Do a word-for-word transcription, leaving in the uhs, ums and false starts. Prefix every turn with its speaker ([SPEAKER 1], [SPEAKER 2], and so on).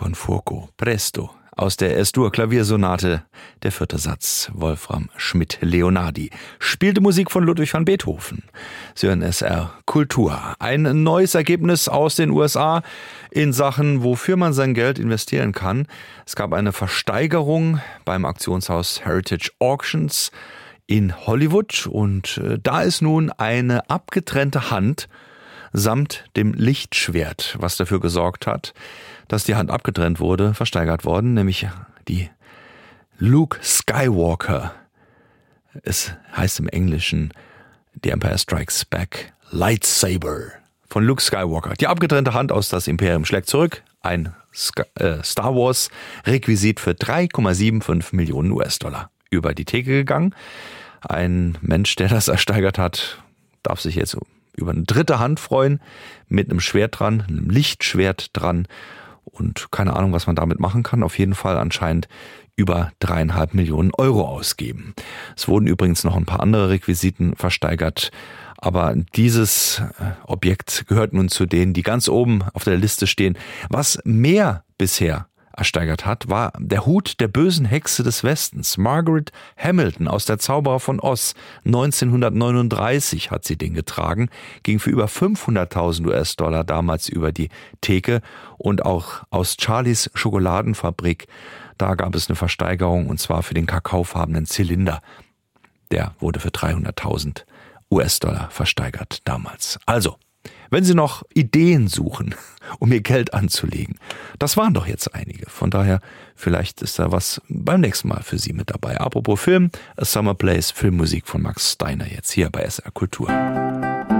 [SPEAKER 1] con fuoco, presto. Aus der S-Dur-Klaviersonate, der vierte Satz, Wolfram Schmidt-Leonhardi. Spielte Musik von Ludwig van Beethoven. Sie hören S R Kultur. Ein neues Ergebnis aus den U S A in Sachen, wofür man sein Geld investieren kann. Es gab eine Versteigerung beim Auktionshaus Heritage Auctions in Hollywood und da ist nun eine abgetrennte Hand samt dem Lichtschwert, was dafür gesorgt hat, dass die Hand abgetrennt wurde, versteigert worden, nämlich die Luke Skywalker. Es heißt im Englischen The Empire Strikes Back Lightsaber von Luke Skywalker. Die abgetrennte Hand aus Das Imperium schlägt zurück. Ein Sky, äh, Star Wars Requisit für drei Komma fünfundsiebzig Millionen U S-Dollar über die Theke gegangen. Ein Mensch, der das ersteigert hat, darf sich jetzt über eine dritte Hand freuen, mit einem Schwert dran, einem Lichtschwert dran und keine Ahnung, was man damit machen kann. Auf jeden Fall anscheinend über dreieinhalb Millionen Euro ausgeben. Es wurden übrigens noch ein paar andere Requisiten versteigert, aber dieses Objekt gehört nun zu denen, die ganz oben auf der Liste stehen. Was mehr bisher ersteigert hat, war der Hut der bösen Hexe des Westens. Margaret Hamilton aus Der Zauberer von Oz. neunzehnhundertneununddreißig hat sie den getragen, ging für über fünfhunderttausend U S-Dollar damals über die Theke. Und auch aus Charlies Schokoladenfabrik, da gab es eine Versteigerung und zwar für den kakaofarbenen Zylinder. Der wurde für dreihunderttausend U S-Dollar versteigert damals. Also, wenn Sie noch Ideen suchen, um Ihr Geld anzulegen, das waren doch jetzt einige. Von daher, vielleicht ist da was beim nächsten Mal für Sie mit dabei. Apropos Film, A Summer Place, Filmmusik von Max Steiner jetzt hier bei S R Kultur.